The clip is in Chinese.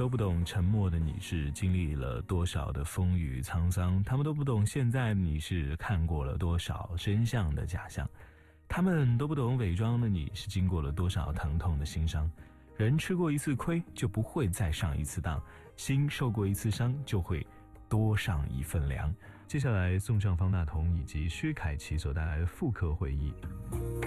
都不懂沉默的你是经历了多少的风雨沧桑，他们都不懂现在你是看过了多少真相的假象，他们都不懂伪装的你是经过了多少疼痛的心伤。人吃过一次亏就不会再上一次当，心受过一次伤就会多上一份粮。接下来送上方大同以及薛凯琪所带来的复刻回忆。